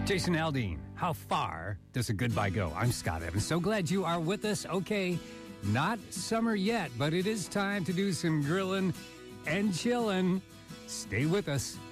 Jason Aldean, how far does a goodbye go? I'm Scott Evans. So glad you are with us. Okay, not summer yet, but it is time to do some grilling and chilling. Stay with us.